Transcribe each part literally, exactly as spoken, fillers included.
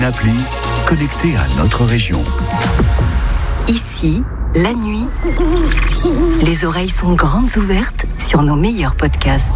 Appli connectée à notre région. Ici, la nuit, les oreilles sont grandes ouvertes sur nos meilleurs podcasts.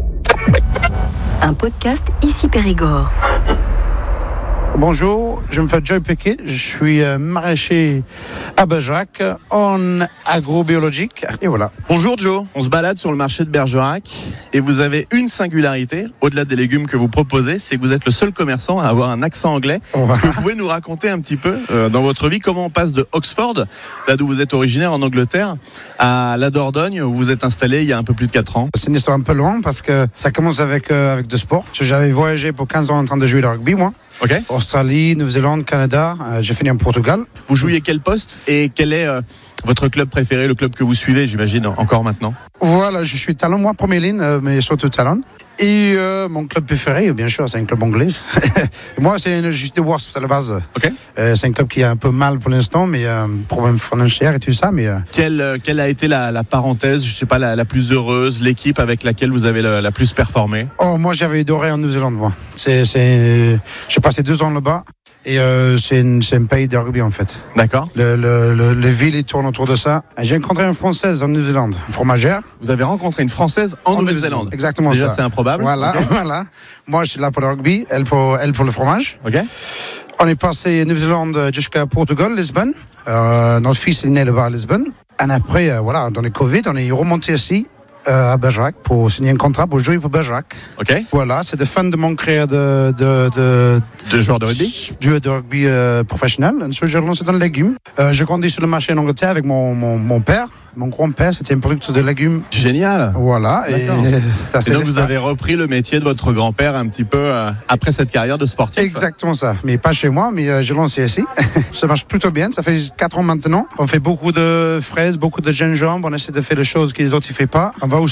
Un podcast Ici Périgord. Bonjour, je m'appelle Joy Pequet, je suis maraîcher à Bergerac en agrobiologique et voilà. Bonjour Joe, on se balade sur le marché de Bergerac et vous avez une singularité, au-delà des légumes que vous proposez, c'est que vous êtes le seul commerçant à avoir un accent anglais. Ouais. Est-ce que vous pouvez nous raconter un petit peu euh, dans votre vie comment on passe de Oxford, là d'où vous êtes originaire en Angleterre, à la Dordogne où vous êtes installé il y a un peu plus de quatre ans? C'est une histoire un peu longue parce que ça commence avec, euh, avec du sport. J'avais voyagé pour quinze ans en train de jouer le rugby moi. Okay. Australie, Nouvelle-Zélande, Canada, euh, j'ai fini en Portugal. Vous jouiez quel poste et quel est euh, votre club préféré, le club que vous suivez, j'imagine, encore maintenant? Voilà, je suis talent, moi, première ligne, euh, mais surtout talent. Et euh, mon club préféré, bien sûr, c'est un club anglais. Moi, c'est juste de Wasps à la base. Okay. Euh, c'est un club qui a un peu mal pour l'instant, mais euh, problème financier et tout ça. Mais euh... quelle, quelle a été la, la parenthèse, je sais pas, la, la plus heureuse, l'équipe avec laquelle vous avez la, la plus performé? Oh, moi, j'avais adoré en Nouvelle-Zélande. Moi, c'est, c'est, j'ai passé deux ans là-bas. Et euh, c'est, une, c'est un pays de rugby en fait. D'accord. Le, le, le, les villes ils tournent autour de ça. Et j'ai rencontré une Française en Nouvelle-Zélande, une fromagère. Vous avez rencontré une Française en, en Nouvelle-Zélande. Exactement. Déjà, ça. C'est improbable. Voilà, okay. voilà. Moi, je suis là pour le rugby, elle pour, elle pour le fromage. Ok. On est passé Nouvelle-Zélande jusqu'à Portugal, Lisbonne. Euh, notre fils est né là-bas à Lisbonne. Et après, euh, voilà, dans le Covid, on est remonté ici. Euh, à Bergerac pour signer un contrat pour jouer pour Bergerac. Ok. Voilà, c'est de fin de mon carrière de de de, de joueur de rugby, joueur de rugby euh, professionnel. Ensuite, j'ai relancé dans le légumes. Euh, j'ai grandi sur le marché en Angleterre avec mon mon, mon père. Mon grand-père, c'était un producteur de légumes. Génial. Voilà. D'accord. Et, ça, et donc, vous avez repris le métier de votre grand-père un petit peu euh, après cette carrière de sportif. Exactement ça. Mais pas chez moi, mais euh, j'ai lancé ici. Ça marche plutôt bien. Ça fait quatre ans maintenant. On fait beaucoup de fraises, beaucoup de gingembre. On essaie de faire les choses que les autres ne font pas. On va au